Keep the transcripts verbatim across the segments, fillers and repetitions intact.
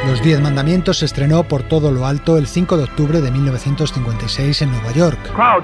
Los Diez Mandamientos se estrenó por todo lo alto el cinco de octubre de mil novecientos cincuenta y seis en Nueva York.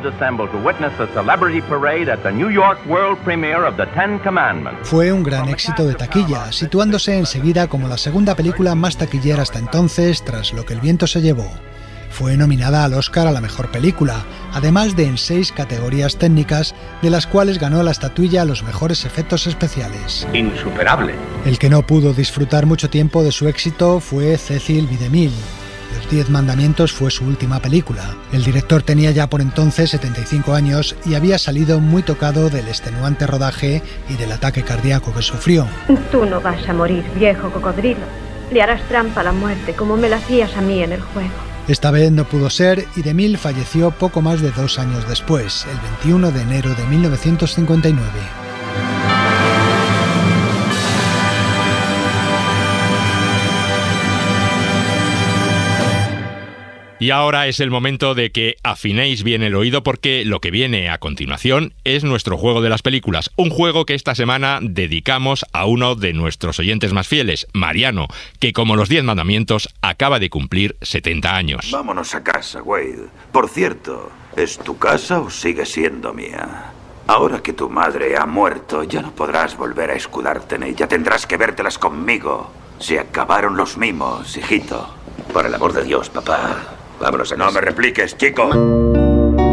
Fue un gran éxito de taquilla, situándose enseguida como la segunda película más taquillera hasta entonces, tras Lo que el viento se llevó. Fue nominada al Oscar a la mejor película, además de en seis categorías técnicas, de las cuales ganó la estatuilla a los mejores efectos especiales. Insuperable. El que no pudo disfrutar mucho tiempo de su éxito fue Cecil B. DeMille. Los Diez Mandamientos fue su última película. El director tenía ya por entonces setenta y cinco años y había salido muy tocado del extenuante rodaje y del ataque cardíaco que sufrió. Tú no vas a morir, viejo cocodrilo. Le harás trampa a la muerte como me la hacías a mí en el juego. Esta vez no pudo ser y DeMille falleció poco más de dos años después, el veintiuno de enero de mil novecientos cincuenta y nueve. Y ahora es el momento de que afinéis bien el oído porque lo que viene a continuación es nuestro juego de las películas. Un juego que esta semana dedicamos a uno de nuestros oyentes más fieles, Mariano, que como los Diez Mandamientos acaba de cumplir setenta años. Vámonos a casa, Wade. Por cierto, ¿es tu casa o sigue siendo mía? Ahora que tu madre ha muerto, ya no podrás volver a escudarte en ella. Tendrás que vértelas conmigo. Se acabaron los mimos, hijito. Por el amor de Dios, papá. Vámonos a casa. No me repliques, chico.